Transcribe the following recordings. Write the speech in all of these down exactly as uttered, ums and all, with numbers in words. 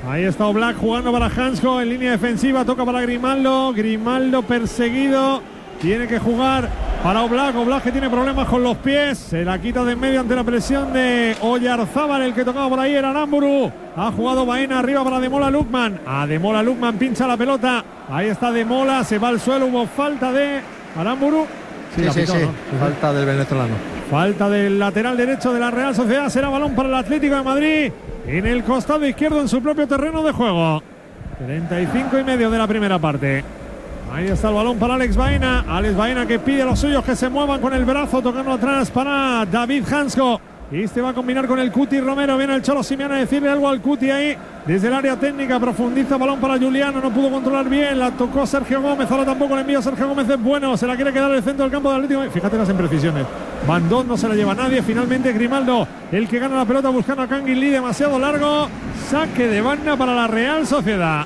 Ahí está Oblak jugando para Hansko en línea defensiva, toca para Grimaldo, Grimaldo perseguido, tiene que jugar para Oblak, Oblak que tiene problemas con los pies, se la quita de en medio ante la presión de Oyarzábal, el que tocaba por ahí era Aramburu, ha jugado Baena arriba para Demola Lukman, a Demola Lukman pincha la pelota, ahí está Demola, se va al suelo, hubo falta de Aramburu. Sí, sí, pitó, sí, ¿no? Falta del venezolano. Falta del lateral derecho de la Real Sociedad, será balón para el Atlético de Madrid en el costado izquierdo en su propio terreno de juego. treinta y cinco y medio de la primera parte. Ahí está el balón para Alex Baena. Alex Baena que pide a los suyos que se muevan con el brazo, tocando atrás para David Hansko. Y este va a combinar con el Cuti Romero. Viene el Cholo Simeone a decirle algo al Cuti ahí. Desde el área técnica profundiza balón para Juliano. No pudo controlar bien. La tocó Sergio Gómez. Ahora tampoco le envía Sergio Gómez. Es bueno. Se la quiere quedar en el centro del campo del Atlético. Fíjate las imprecisiones. Van dos no se la lleva nadie. Finalmente Grimaldo, el que gana la pelota buscando a Kangin Lee. Demasiado largo. Saque de banda para la Real Sociedad.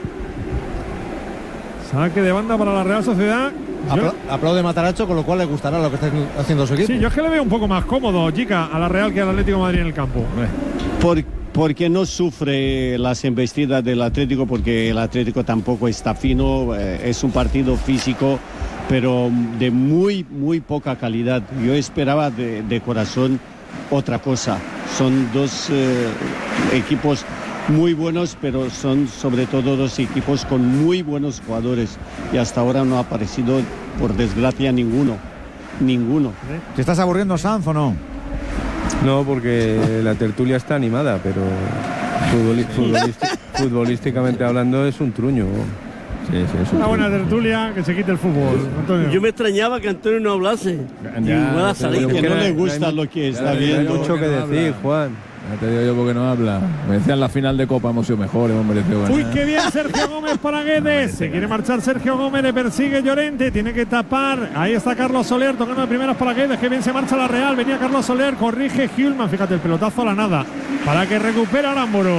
Saque de banda para la Real Sociedad. Apla aplaude Mataracho, con lo cual le gustará lo que está haciendo su equipo. Sí, yo es que le veo un poco más cómodo, Chica, a la Real que al Atlético de Madrid en el campo. Por, porque no sufre las embestidas del Atlético, porque el Atlético tampoco está fino, eh, es un partido físico, pero de muy, muy poca calidad. Yo esperaba de, de corazón otra cosa. Son dos eh, equipos muy buenos, pero son sobre todo dos equipos con muy buenos jugadores y hasta ahora no ha aparecido, por desgracia, ninguno. Ninguno. ¿Te estás aburriendo, Sanz, o no? No, porque la tertulia está animada, pero futboli futbolístic futbolísticamente hablando es un truño. Sí, sí, es un una truño. buena tertulia, que se quite el fútbol, Antonio. Yo me extrañaba que Antonio no hablase. Ya, que no le gusta lo que está viendo. Hay mucho que decir, Juan. Ya te digo yo porque no habla. Me decían la final de Copa hemos sido mejores, hemos merecido ganar. Uy, qué bien Sergio Gómez para Guedes. Se quiere marchar Sergio Gómez, le persigue Llorente, tiene que tapar. Ahí está Carlos Soler tocando de primeras para Guedes. Qué bien se marcha la Real. Venía Carlos Soler, corrige Hjulman. Fíjate el pelotazo a la nada. Para que recupere Aramburu.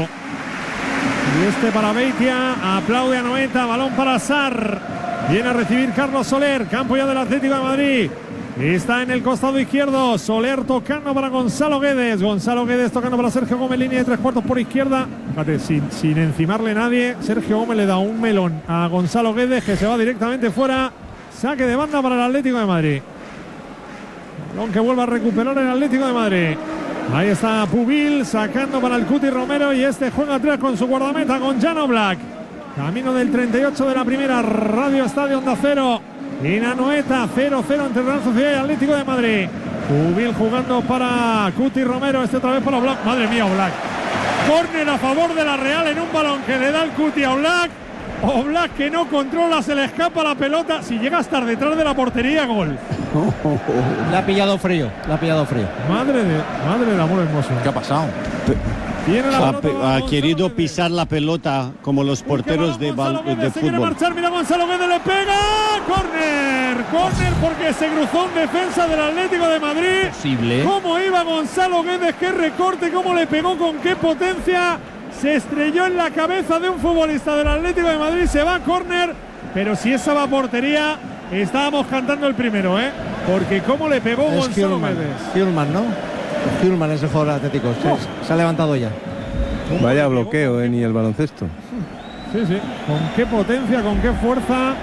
Y este para Beitia. Aplaude a Noeta. Balón para Sarr. Viene a recibir Carlos Soler. Campo ya del Atlético de Madrid. Está en el costado izquierdo, Soler tocando para Gonzalo Guedes, Gonzalo Guedes tocando para Sergio Gómez, línea de tres cuartos por izquierda. Fíjate, sin, sin encimarle nadie, Sergio Gómez le da un melón a Gonzalo Guedes, que se va directamente fuera. Saque de banda para el Atlético de Madrid. Balón que vuelve a recuperar el Atlético de Madrid. Ahí está Pubil sacando para el Cuti Romero y este juega atrás con su guardameta, con Jan Oblak. Camino del treinta y ocho de la primera, Radio Estadio Onda Cero. En Anoeta, cero cero entre Real Sociedad y Atlético de Madrid. Pubil jugando para Cuti Romero, este otra vez para Oblak. Madre mía, Oblak. Córner a favor de la Real en un balón que le da el Cuti a Oblak. Oblak que no controla, se le escapa la pelota. Si llega a estar detrás de la portería, gol. Le ha pillado frío, le ha pillado frío. Madre de, madre de amor hermoso. ¿Qué ha pasado? Tiene la Ha, pelota, ha querido Guedes. pisar la pelota como los porteros de, Gonzalo de Guedes, se quiere fútbol. marchar, mira Gonzalo Guedes, le pega. Córner, córner porque se cruzó en defensa del Atlético de Madrid. Posible. Cómo iba Gonzalo Guedes, qué recorte, cómo le pegó, con qué potencia. Se estrelló en la cabeza de un futbolista del Atlético de Madrid, se va a córner, pero si esa va a portería, estábamos cantando el primero, ¿eh? Porque cómo le pegó Es Gonzalo Hjulman, Guedes. Hjulman, ¿no? Hjulman es el jugador atlético. Se, Oh. se ha levantado ya. Vaya bloqueo, ¿eh? Ni el baloncesto. Sí, sí. Con qué potencia, con qué fuerza.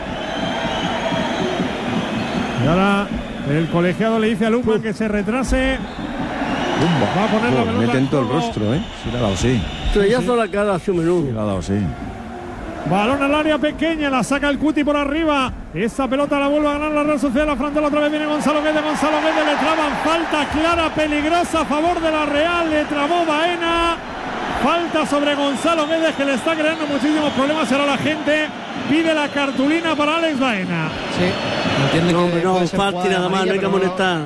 Y ahora el colegiado le dice a Lukman que se retrase. Va a poner la Oh, pelota. mete en en todo el juego. rostro, ¿eh? Sí, le ha dado, sí. Estrellazo a la cara a su menú. Sí, le ha dado, sí. Balón al área pequeña, la saca el Cuti por arriba. Esa pelota la vuelve a ganar la Real Sociedad. La frontal otra vez viene Gonzalo Guedes. Gonzalo Guedes le traban falta clara, peligrosa a favor de la Real. Le trabó Baena. Falta sobre Gonzalo Guedes, que le está creando muchísimos problemas. Ahora la gente pide la cartulina para Alex Baena. Sí, entiende No, que hombre, no, puede ser falta jugada nada más, no hay que amarilla, pero amonestar.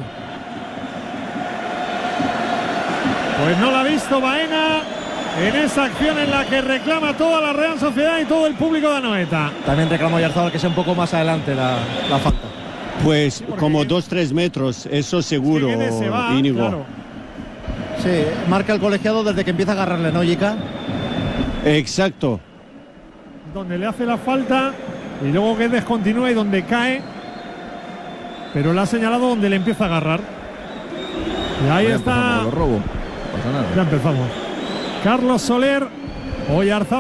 Pues no la ha visto Baena en esa acción en la que reclama toda la Real Sociedad y todo el público de Anoeta. También reclamo Oyarzábal que sea un poco más adelante la, la falta. Pues como dos, tres metros, eso seguro, Es que Guedes se va, Íñigo. claro. Sí, marca el colegiado desde que empieza a agarrarle, ¿no, Yica? Exacto. Donde le hace la falta y luego Guedes continúa y donde cae, pero le ha señalado donde le empieza a agarrar. Y ahí Vaya, está. empezamos con los robos. No pasa nada. Ya empezamos. Carlos Soler, Oyarzábal.